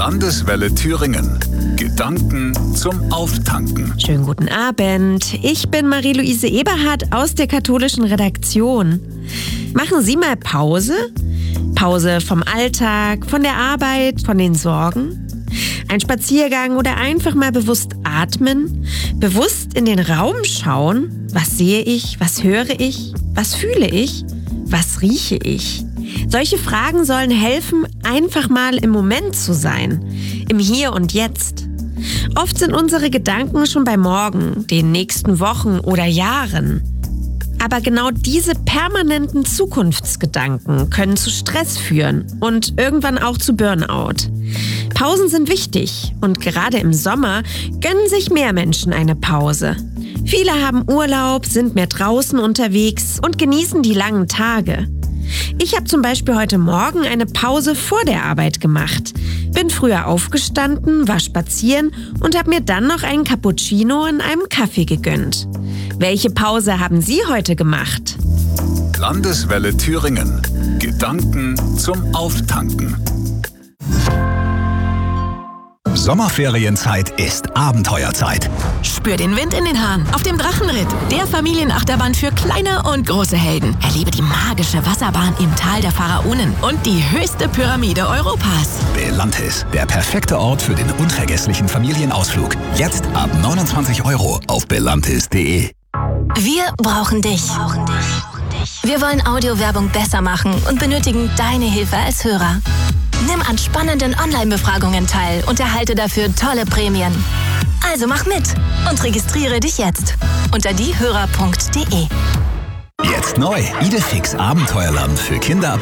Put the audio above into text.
Landeswelle Thüringen. Gedanken zum Auftanken. Schönen guten Abend. Ich bin Marie-Louise Eberhardt aus der katholischen Redaktion. Machen Sie mal Pause? Pause vom Alltag, von der Arbeit, von den Sorgen? Ein Spaziergang oder einfach mal bewusst atmen? Bewusst in den Raum schauen? Was sehe ich? Was höre ich? Was fühle ich? Was rieche ich? Solche Fragen sollen helfen, einfach mal im Moment zu sein, im Hier und Jetzt. Oft sind unsere Gedanken schon bei morgen, den nächsten Wochen oder Jahren. Aber genau diese permanenten Zukunftsgedanken können zu Stress führen und irgendwann auch zu Burnout. Pausen sind wichtig und gerade im Sommer gönnen sich mehr Menschen eine Pause. Viele haben Urlaub, sind mehr draußen unterwegs und genießen die langen Tage. Ich habe zum Beispiel heute Morgen eine Pause vor der Arbeit gemacht. Bin früher aufgestanden, war spazieren und habe mir dann noch einen Cappuccino in einem Kaffee gegönnt. Welche Pause haben Sie heute gemacht? Landeswelle Thüringen. Gedanken zum Auftanken. Sommerferienzeit ist Abenteuerzeit. Spür den Wind in den Haaren auf dem Drachenritt, der Familienachterbahn für kleine und große Helden. Erlebe die magische Wasserbahn im Tal der Pharaonen und die höchste Pyramide Europas. Belantis, der perfekte Ort für den unvergesslichen Familienausflug. Jetzt ab 29 € auf belantis.de. Wir brauchen dich. Wir wollen Audiowerbung besser machen und benötigen deine Hilfe als Hörer. Nimm an spannenden Online-Befragungen teil und erhalte dafür tolle Prämien. Also mach mit und registriere dich jetzt unter diehörer.de. Jetzt neu. Idefix Abenteuerland für Kinder ab